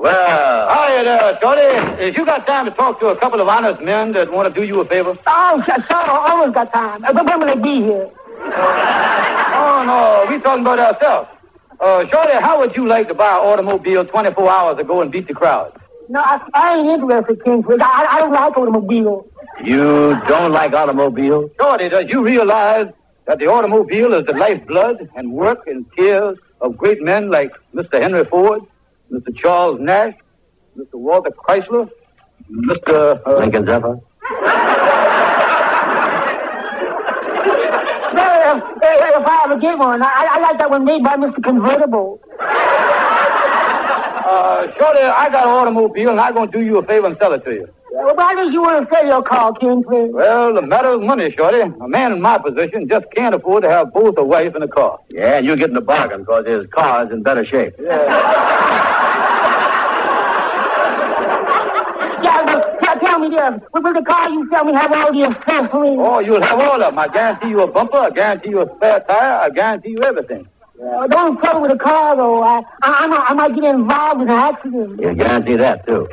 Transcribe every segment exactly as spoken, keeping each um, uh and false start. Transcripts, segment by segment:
Well. Hi there, Shorty. If you got time to talk to a couple of honest men that want to do you a favor? Oh, sure, sure. I always got time. Uh, When will they be here? Oh, no. We talking about ourselves. Uh, Shorty, how would you like to buy an automobile twenty-four hours ago and beat the crowd? No, I, I ain't interested, Kingsbridge. I, I don't like automobiles. You don't like automobiles? Shorty, does you realize that the automobile is the lifeblood and work and tears of great men like Mister Henry Ford, Mister Charles Nash, Mister Walter Chrysler, Mister Uh, Lincoln Zephyr? Well, if, if I ever get one, I, I like that one made by Mister Convertible. Uh, Shorty, I got an automobile, and I'm going to do you a favor and sell it to you. Well, why did you want to sell your car, Kingsbridge? Well, the matter of money, Shorty. A man in my position just can't afford to have both a wife and a car. Yeah, and you're getting a bargain because his car's in better shape. Yeah, well, tell, tell me this. Will will the car you sell me have all the accessories? Oh, you'll have all of them. I guarantee you a bumper. I guarantee you a spare tire. I guarantee you everything. Uh, the only trouble with the car, though, I, I, I, might, I might get involved in an accident. You guarantee that, too.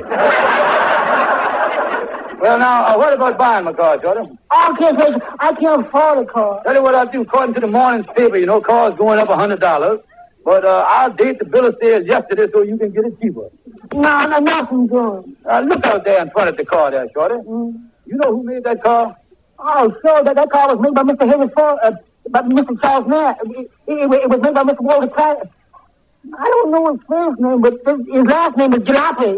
Well, now, uh, what about buying my car, Shorty? Oh, Kingsbridge, I can't afford a car. Tell you what I'll do. According to the morning's paper, you know, cars going up one hundred dollars. But uh, I'll date the bill of sales yesterday so you can get it cheaper. No, no, nothing doing. Uh, look out there in front of the car there, Shorty. Mm. You know who made that car? Oh, sure, that, that car was made by Mister Henry Ford, uh, by Mister Charles Nash. It, it, it was made by Mister Walter Chrysler. I don't know his first name, but his, his last name is Jalopy.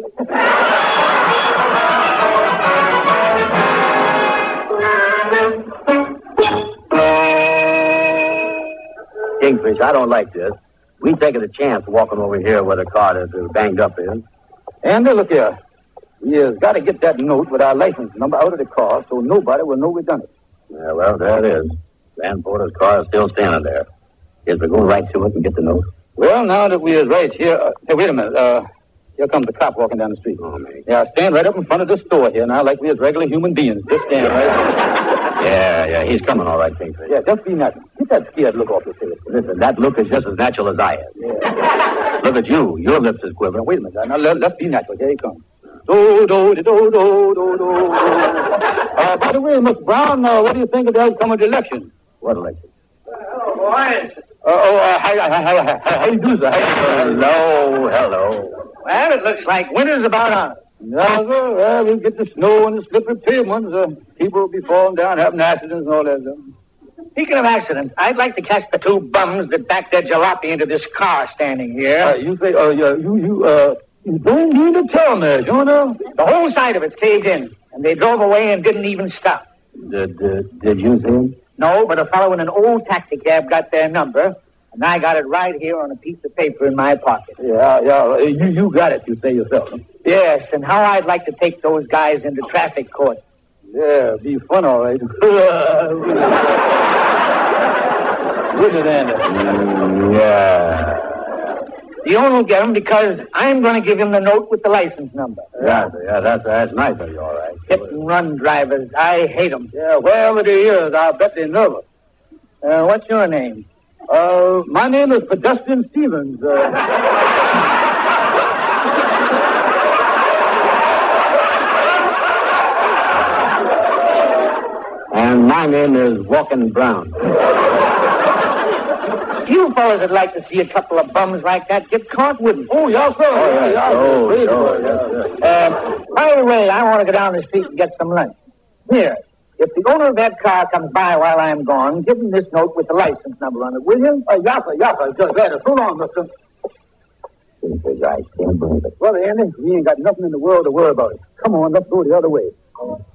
Kingfish, I don't like this. We taking a chance walking over here where the car is uh, banged up is. And uh, look here. We has got to get that note with our license number out of the car so nobody will know we done it. Yeah, well, there it is. Van Porter's car is still standing there. Guess we're going right to it and get the note. Well, now that we is right here... Uh, hey, wait a minute. Uh, here comes the cop walking down the street. Oh, man. Yeah, stand right up in front of the store here now like we is regular human beings. Just stand right Yeah, yeah, he's coming all right, Kingfish. Yeah, just be natural. Get that scared look off your face. Listen, that look is just as natural as I am. Yeah. Look at you. Your lips is quivering. Wait a minute. Now, let, let's be natural. Here he comes. Do, do, do, do, do, do, do. Uh, by the way, Miss Brown, uh, what do you think of the outcome of the election? What election? Hello, boys. Uh, oh, uh, how, how, how, how, how you do, sir? Hello, hello. Well, it looks like winter's about on. No, sir. Well, we'll get the snow and the slippery pavements. Uh, people will be falling down, having accidents and all that stuff. Speaking of accidents, I'd like to catch the two bums that backed their jalopy into this car standing here. Uh, you say, uh, you, you, you, uh, you don't mean to tell me, you know? The whole side of it's caved in, and they drove away and didn't even stop. Did, uh, did you see him? No, but a fellow in an old taxi cab got their number, and I got it right here on a piece of paper in my pocket. Yeah, yeah, you, you got it, you say yourself. Yes, and how I'd like to take those guys into traffic court. Yeah, be fun, all right. Wouldn't it, Andy? Mm, yeah. The owner will get him because I'm going to give him the note with the license number. Yeah, yeah, that's, that's nice of you, all right. Hit and run drivers. I hate them. Yeah, wherever they is, I'll bet they're nervous. Uh, what's your name? Uh, my name is Pedestrian Stevens. Uh... And my name is Walking Brown. You fellas would like to see a couple of bums like that get caught, wouldn't you? Oh, yes, sir. Oh, yeah, yeah, oh, yeah, oh, yeah, yes, Uh, by the way, I want to go down the street and get some lunch. Here, if the owner of that car comes by while I'm gone, give him this note with the license number on it, will you? Uh, yes, sir, yes, sir. Just that. So long, mister. I can't believe it. Brother Andy, we ain't got nothing in the world to worry about. Come on, let's go the other way.